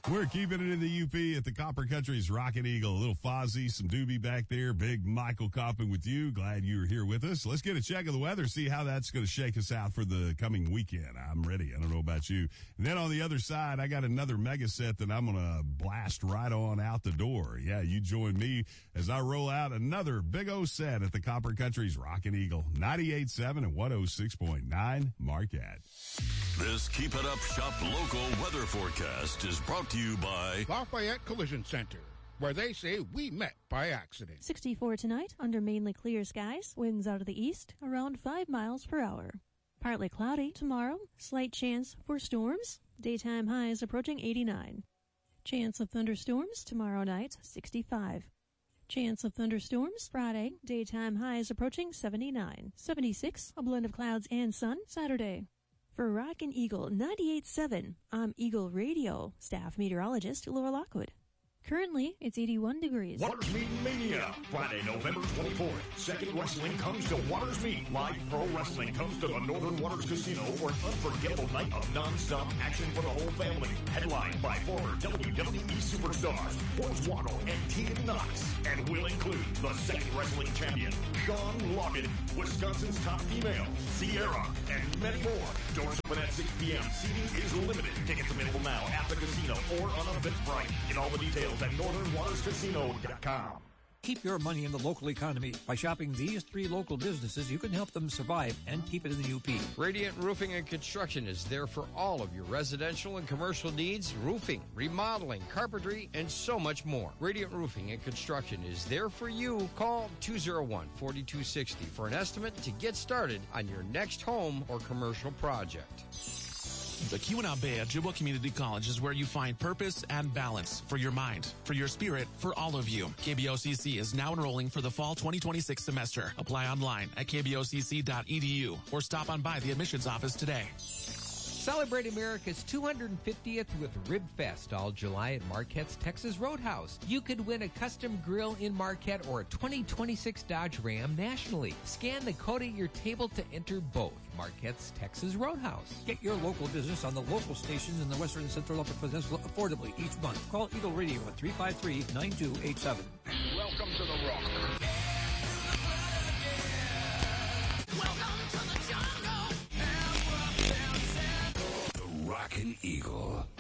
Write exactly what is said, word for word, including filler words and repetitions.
We're keeping it in the U P at the Copper Country's Rockin' Eagle. A little Fozzie, some Doobie back there. Big Michael Coppin with you. Glad you're here with us. Let's get a check of the weather, see how that's going to shake us out for the coming weekend. I'm ready. I don't know about you. And then on the other side, I got another mega set that I'm going to blast right on out the door. Yeah, you join me as I roll out another big O set at the Copper Country's Rockin' Eagle. ninety-eight point seven and one oh six point nine Marquette. This Keep It Up Shop local weather forecast is brought to you by Lafayette Collision Center, where they say we met by accident. sixty-four tonight, under mainly clear skies, winds out of the east, around five miles per hour. Partly cloudy tomorrow, slight chance for storms, daytime highs approaching eighty-nine. Chance of thunderstorms tomorrow night, sixty-five. Chance of thunderstorms Friday, daytime highs approaching seventy-nine. seventy-six, a blend of clouds and sun Saturday. For Rockin' Eagle ninety-eight point seven, I'm Eagle Radio staff meteorologist Laura Lockwood. Currently, it's eighty-one degrees. Waters Meet Mania, Friday, November twenty-fourth. Second Wrestling comes to Waters Meet. Live pro wrestling comes to the Northern Waters Casino for an unforgettable night of non-stop action for the whole family. Headlined by former W W E superstars Hornswoggle and Tegan Knox. And will include the second wrestling champion, Sean Logan, Wisconsin's top female, Sierra, and many more. Doors open at six p.m. Seating is limited. Tickets available now at the casino or on Eventbrite. Get all the details at northern waters casino dot com. Keep your money in the local economy. By shopping these three local businesses, you can help them survive and keep it in the U P. Radiant Roofing and Construction is there for all of your residential and commercial needs, roofing, remodeling, carpentry, and so much more. Radiant Roofing and Construction is there for you. Call two oh one, four two six oh for an estimate to get started on your next home or commercial project. The Keweenaw Bay Ojibwa Community College is where you find purpose and balance for your mind, for your spirit, for all of you. K B O C C is now enrolling for the fall twenty twenty-six semester. Apply online at k b o c c dot e d u or stop on by the admissions office today. Celebrate America's two hundred fiftieth with Rib Fest all July at Marquette's Texas Roadhouse. You could win a custom grill in Marquette or a twenty twenty-six Dodge Ram nationally. Scan the code at your table to enter both. Marquette's Texas Roadhouse. Get your local business on the local stations in the Western and Central Upper Peninsula affordably each month. Call Eagle Radio at three five three, nine two eight seven. Welcome to the Rock. Rockin' Eagle.